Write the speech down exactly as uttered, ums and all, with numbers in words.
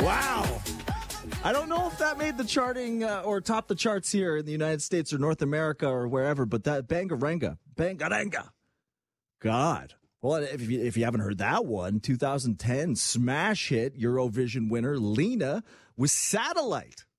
Wow. I don't know if that made the charting uh, or topped the charts here in the United States or North America or wherever, but that Bangaranga, Bangaranga. God. Well, if you, if you haven't heard that one, two thousand ten smash hit Eurovision winner Lena with Satellite.